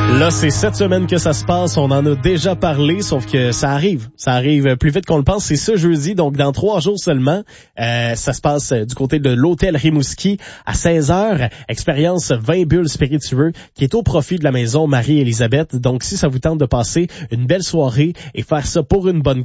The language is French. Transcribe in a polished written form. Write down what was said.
Là, c'est cette semaine que ça se passe. On en a déjà parlé, sauf que ça arrive. Ça arrive plus vite qu'on le pense. C'est ce jeudi, donc dans 3 jours seulement. Ça se passe du côté de l'hôtel Rimouski à 16h. Expérience 20 bulles spiritueux qui est au profit de la maison Marie-Élisabeth. Donc, si ça vous tente de passer une belle soirée et faire ça pour une bonne